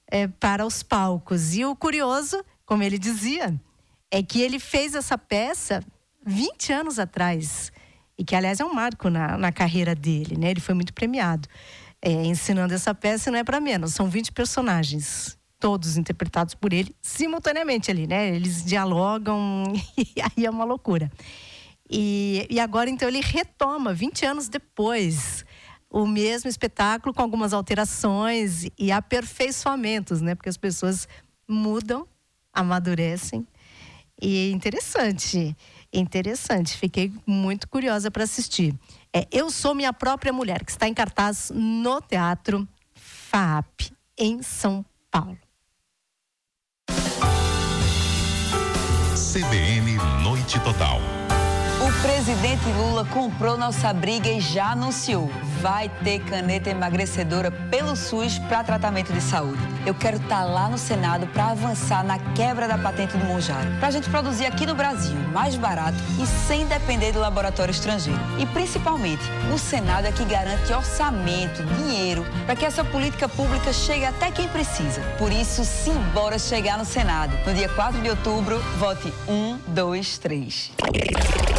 para os palcos. E o curioso, como ele dizia, é que ele fez essa peça 20 anos atrás. E que, aliás, é um marco na carreira dele, né? Ele foi muito premiado ensinando essa peça, e não é para menos. São 20 personagens, todos interpretados por ele simultaneamente ali, né? Eles dialogam e aí é uma loucura. E agora, então, ele retoma, 20 anos depois, o mesmo espetáculo com algumas alterações e aperfeiçoamentos, né? Porque as pessoas mudam, amadurecem. E interessante. Fiquei muito curiosa para assistir. Eu Sou Minha Própria Mulher, que está em cartaz no Teatro FAAP, em São Paulo. CBN Noite Total. O presidente Lula comprou nossa briga e já anunciou: vai ter caneta emagrecedora pelo SUS para tratamento de saúde. Eu quero estar lá no Senado para avançar na quebra da patente do Mounjaro, para a gente produzir aqui no Brasil, mais barato e sem depender do laboratório estrangeiro. E principalmente, o Senado é que garante orçamento, dinheiro, para que essa política pública chegue até quem precisa. Por isso, simbora chegar no Senado. No dia 4 de outubro, vote 1, 2, 3.